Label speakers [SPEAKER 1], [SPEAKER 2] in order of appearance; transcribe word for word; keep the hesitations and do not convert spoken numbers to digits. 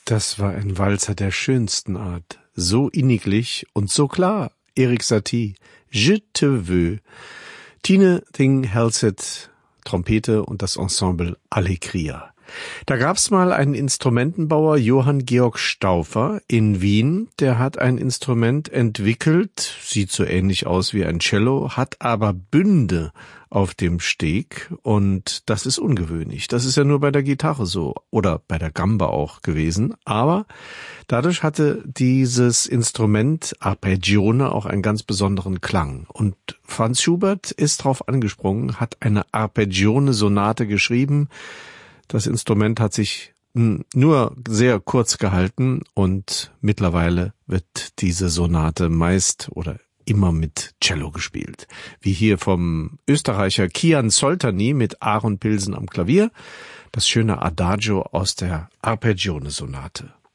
[SPEAKER 1] Das war ein Walzer der schönsten Art. So inniglich und so klar. Erik Satie, Je te veux. Tine Thing-Helseth, Trompete und das Ensemble Allegria. Da gab's mal einen Instrumentenbauer, Johann Georg Stauffer, in Wien. Der hat ein Instrument entwickelt, sieht so ähnlich aus wie ein Cello, hat aber Bünde auf dem Steg und das ist ungewöhnlich. Das ist ja nur bei der Gitarre so oder bei der Gamba auch gewesen. Aber dadurch hatte dieses Instrument Arpeggione auch einen ganz besonderen Klang. Und Franz Schubert ist drauf angesprungen, hat eine Arpeggione-Sonate geschrieben. Das Instrument hat sich nur sehr kurz gehalten und mittlerweile wird diese Sonate meist oder immer mit Cello gespielt. Wie hier vom Österreicher Kian Soltani mit Aaron Pilsen am Klavier. Das schöne Adagio aus der Arpeggione-Sonate.